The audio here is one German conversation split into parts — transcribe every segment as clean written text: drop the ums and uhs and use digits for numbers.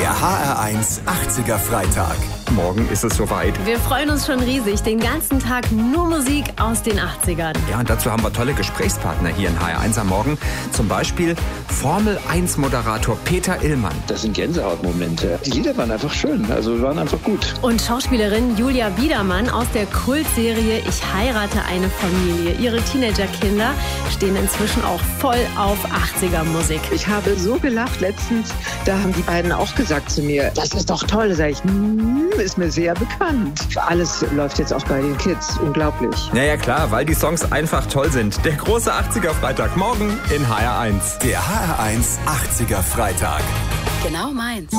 Der HR1 80er Freitag. Morgen ist es soweit. Wir freuen uns schon riesig. Den ganzen Tag nur Musik aus den 80ern. Ja, und dazu haben wir tolle Gesprächspartner hier in HR1 am Morgen. Zum Beispiel Formel-1-Moderator Peter Illmann. Das sind Gänsehautmomente. Die Lieder waren einfach schön, also waren einfach gut. Und Schauspielerin Julia Biedermann aus der Kultserie Ich heirate eine Familie. Ihre Teenagerkinder stehen inzwischen auch voll auf 80er-Musik. Ich habe so gelacht letztens, da haben die beiden auch gesagt zu mir, das ist doch toll. Da sage ich, ist mir sehr bekannt. Alles läuft jetzt auch bei den Kids. Unglaublich. Ja, klar, weil die Songs einfach toll sind. Der große 80er Freitag morgen in HR1. Der HR1 80er Freitag. Genau meins.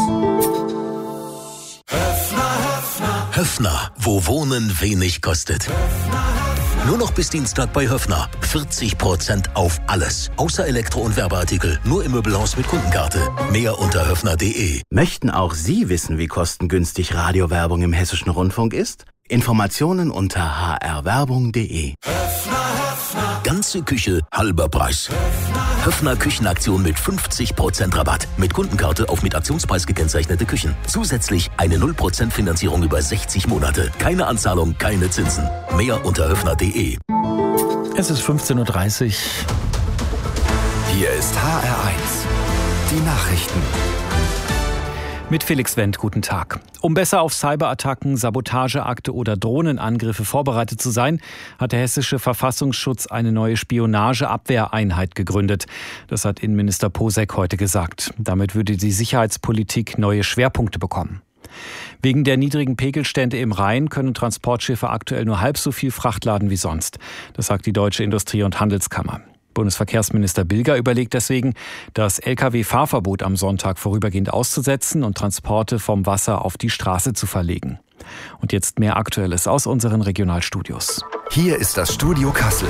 Höffner, wo Wohnen wenig kostet. Nur noch bis Dienstag bei Höffner. 40% auf alles. Außer Elektro- und Werbeartikel. Nur im Möbelhaus mit Kundenkarte. Mehr unter höffner.de. Möchten auch Sie wissen, wie kostengünstig Radiowerbung im Hessischen Rundfunk ist? Informationen unter hrwerbung.de. Ganze Küche, halber Preis. Höffner Küchenaktion mit 50% Rabatt. Mit Kundenkarte auf mit Aktionspreis gekennzeichnete Küchen. Zusätzlich eine 0% Finanzierung über 60 Monate. Keine Anzahlung, keine Zinsen. Mehr unter höffner.de. Es ist 15:30 Uhr. Hier ist HR1. Die Nachrichten. Mit Felix Wendt, guten Tag. Um besser auf Cyberattacken, Sabotageakte oder Drohnenangriffe vorbereitet zu sein, hat der hessische Verfassungsschutz eine neue Spionageabwehreinheit gegründet. Das hat Innenminister Posek heute gesagt. Damit würde die Sicherheitspolitik neue Schwerpunkte bekommen. Wegen der niedrigen Pegelstände im Rhein können Transportschiffe aktuell nur halb so viel Fracht laden wie sonst. Das sagt die Deutsche Industrie- und Handelskammer. Bundesverkehrsminister Bilger überlegt deswegen, das Lkw-Fahrverbot am Sonntag vorübergehend auszusetzen und Transporte vom Wasser auf die Straße zu verlegen. Und jetzt mehr Aktuelles aus unseren Regionalstudios. Hier ist das Studio Kassel.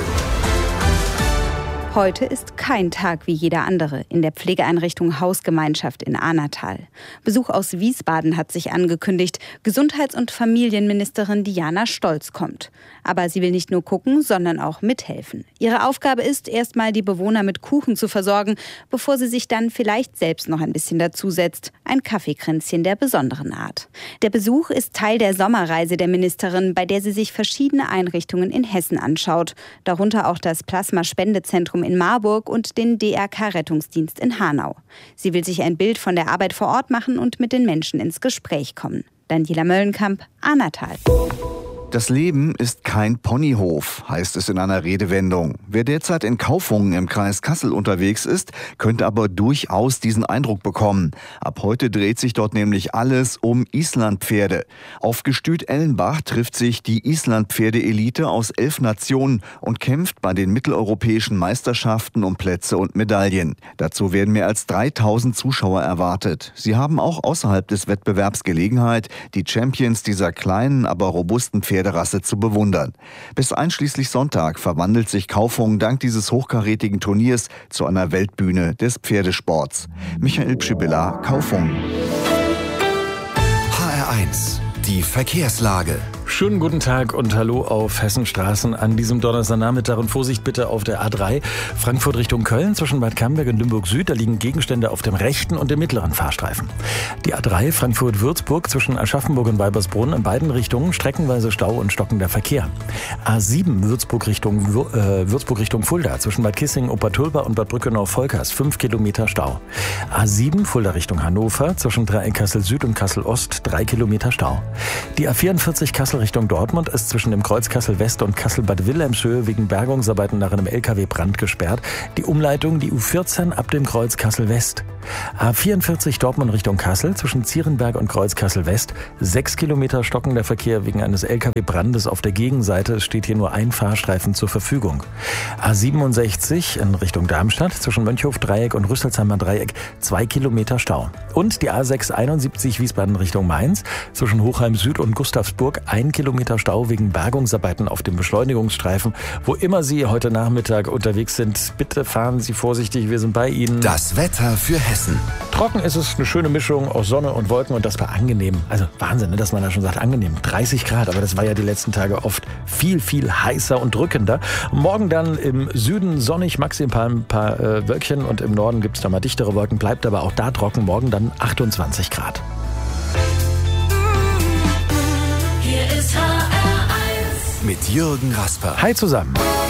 Heute ist kein Tag wie jeder andere in der Pflegeeinrichtung Hausgemeinschaft in Ahnatal. Besuch aus Wiesbaden hat sich angekündigt. Gesundheits- und Familienministerin Diana Stolz kommt. Aber sie will nicht nur gucken, sondern auch mithelfen. Ihre Aufgabe ist, erstmal die Bewohner mit Kuchen zu versorgen, bevor sie sich dann vielleicht selbst noch ein bisschen dazusetzt. Ein Kaffeekränzchen der besonderen Art. Der Besuch ist Teil der Sommerreise der Ministerin, bei der sie sich verschiedene Einrichtungen in Hessen anschaut. Darunter auch das Plasmaspendezentrum in Marburg und den DRK-Rettungsdienst in Hanau. Sie will sich ein Bild von der Arbeit vor Ort machen und mit den Menschen ins Gespräch kommen. Daniela Möllenkamp, Ahnatal. Das Leben ist kein Ponyhof, heißt es in einer Redewendung. Wer derzeit in Kaufungen im Kreis Kassel unterwegs ist, könnte aber durchaus diesen Eindruck bekommen. Ab heute dreht sich dort nämlich alles um Islandpferde. Auf Gestüt Ellenbach trifft sich die Islandpferde-Elite aus 11 Nationen und kämpft bei den mitteleuropäischen Meisterschaften um Plätze und Medaillen. Dazu werden mehr als 3000 Zuschauer erwartet. Sie haben auch außerhalb des Wettbewerbs Gelegenheit, die Champions dieser kleinen, aber robusten Pferderasse zu bewundern. Bis einschließlich Sonntag verwandelt sich Kaufungen dank dieses hochkarätigen Turniers zu einer Weltbühne des Pferdesports. Michael Pschibilla, Kaufungen. HR1. Die Verkehrslage. Schönen guten Tag und hallo auf Hessenstraßen an diesem Donnerstagnachmittag und Vorsicht bitte auf der A3 Frankfurt Richtung Köln zwischen Bad Camberg und Limburg Süd. Da liegen Gegenstände auf dem rechten und dem mittleren Fahrstreifen. Die A3 Frankfurt-Würzburg zwischen Aschaffenburg und Weibersbrunn in beiden Richtungen streckenweise Stau und stockender Verkehr. A7 Würzburg Richtung Fulda zwischen Bad Kissingen, Obertulba und Bad Brückenau-Volkers 5 Kilometer Stau. A7 Fulda Richtung Hannover zwischen Dreieck Kassel Süd und Kassel Ost 3 Kilometer Stau. Die A44 Kassel Richtung Dortmund ist zwischen dem Kreuz Kassel West und Kassel Bad Wilhelmshöhe wegen Bergungsarbeiten nach einem LKW-Brand gesperrt. Die Umleitung, die U14 ab dem Kreuz Kassel West. A44 Dortmund Richtung Kassel zwischen Zierenberg und Kreuz Kassel West. 6 Kilometer stockender Verkehr wegen eines LKW-Brandes auf der Gegenseite. Es steht hier nur ein Fahrstreifen zur Verfügung. A67 in Richtung Darmstadt zwischen Mönchhof Dreieck und Rüsselsheimer Dreieck 2 Kilometer Stau. Und die A671 Wiesbaden Richtung Mainz zwischen Hochheim Süd und Gustavsburg 1 Kilometer Stau wegen Bergungsarbeiten auf dem Beschleunigungsstreifen. Wo immer Sie heute Nachmittag unterwegs sind, bitte fahren Sie vorsichtig, wir sind bei Ihnen. Das Wetter für Hessen. Trocken ist es, eine schöne Mischung aus Sonne und Wolken und das war angenehm. Also Wahnsinn, ne, dass man da schon sagt, angenehm. 30 Grad, aber das war ja die letzten Tage oft viel, viel heißer und drückender. Morgen dann im Süden sonnig, maximal ein paar Wölkchen und im Norden gibt es da mal dichtere Wolken, bleibt aber auch da trocken. Morgen dann 28 Grad. Hier ist HR1 mit Jürgen Rasper. Hi zusammen.